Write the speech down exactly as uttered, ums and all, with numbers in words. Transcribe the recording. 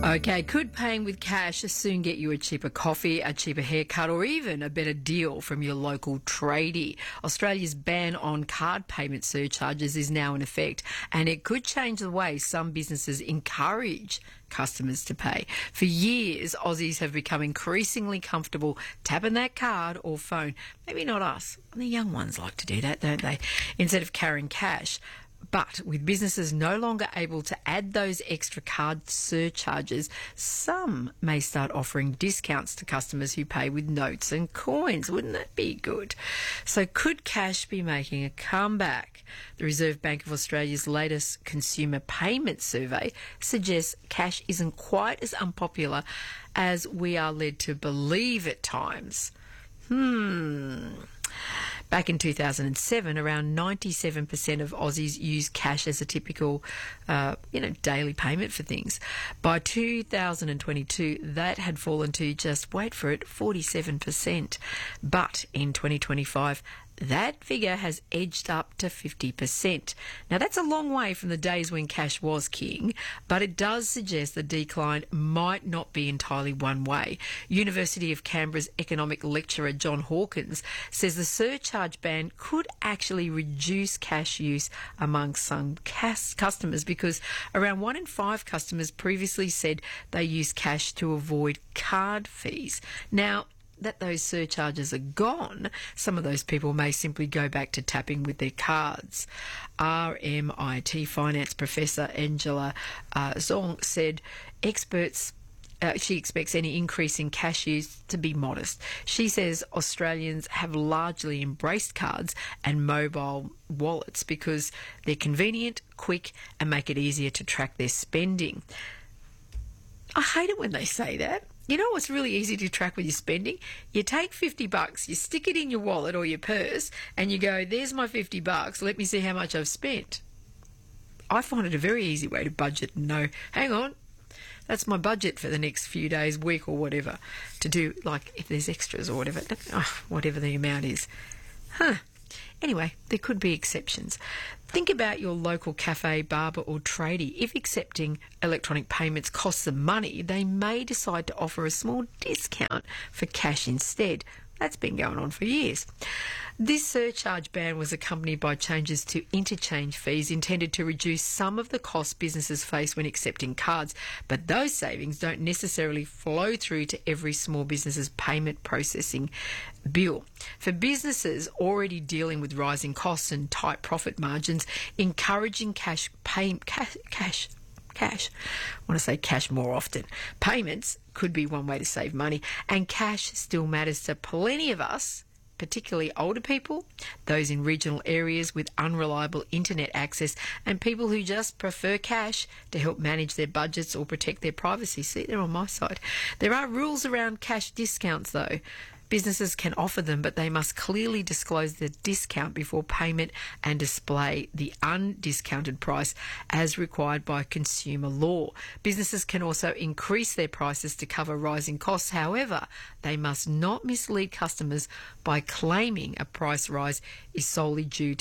Okay, could paying with cash soon get you a cheaper coffee, a cheaper haircut, or even a better deal from your local tradie? Australia's ban on card payment surcharges is now in effect, and it could change the way some businesses encourage customers to pay. For years, Aussies have become increasingly comfortable tapping that card or phone. Maybe not us. The young ones like to do that, don't they? Instead of carrying cash. But with businesses no longer able to add those extra card surcharges, some may start offering discounts to customers who pay with notes and coins. Wouldn't that be good? So could cash be making a comeback? The Reserve Bank of Australia's latest consumer payment survey suggests cash isn't quite as unpopular as we are led to believe at times. Hmm... Back in two thousand seven, around ninety-seven percent of Aussies used cash as a typical, uh, you know, daily payment for things. By two thousand twenty-two, that had fallen to just, wait for it, forty-seven percent. But in twenty twenty-five, that figure has edged up to fifty percent. Now, that's a long way from the days when cash was king, but it does suggest the decline might not be entirely one way. University of Canberra's economic lecturer John Hawkins says the surcharge ban could actually reduce cash use among some customers because around one in five customers previously said they use cash to avoid card fees. Now, that those surcharges are gone, some of those people may simply go back to tapping with their cards. R M I T finance professor Angela uh, Zong said experts Uh, she expects any increase in cash use to be modest. She says Australians have largely embraced cards and mobile wallets because they're convenient, quick, and make it easier to track their spending. I hate it when they say that. You know what's really easy to track with your spending? You take fifty bucks, you stick it in your wallet or your purse, and you go, there's my fifty bucks, let me see how much I've spent. I find it a very easy way to budget and know, hang on, that's my budget for the next few days, week or whatever, to do, like, if there's extras or whatever, oh, whatever the amount is. Huh. Anyway, there could be exceptions. Think about your local cafe, barber or tradie. If accepting electronic payments costs them money, they may decide to offer a small discount for cash instead. That's been going on for years. This surcharge ban was accompanied by changes to interchange fees intended to reduce some of the costs businesses face when accepting cards, but those savings don't necessarily flow through to every small business's payment processing bill. For businesses already dealing with rising costs and tight profit margins, encouraging cash pay, cash, cash Cash. I want to say cash more often. Payments could be one way to save money, and cash still matters to plenty of us, particularly older people, those in regional areas with unreliable internet access, and people who just prefer cash to help manage their budgets or protect their privacy. See, they're on my side. There are rules around cash discounts, though. Businesses can offer them, but they must clearly disclose the discount before payment and display the undiscounted price as required by consumer law. Businesses can also increase their prices to cover rising costs. However, they must not mislead customers by claiming a price rise is solely due